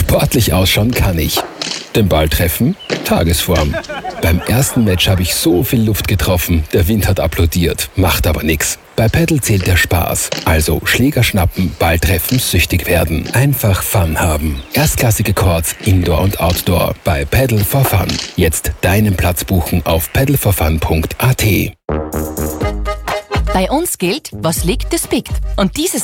Sportlich ausschauen kann ich. Den Ball treffen? Tagesform. Beim ersten Match habe ich so viel Luft getroffen, der Wind hat applaudiert, macht aber nix. Bei Paddle zählt der Spaß, also Schläger schnappen, Ball treffen, süchtig werden. Einfach Fun haben. Erstklassige Courts, Indoor und Outdoor bei Paddle for Fun. Jetzt deinen Platz buchen auf paddleforfun.at. Bei uns gilt, was liegt, das biegt. Und dieses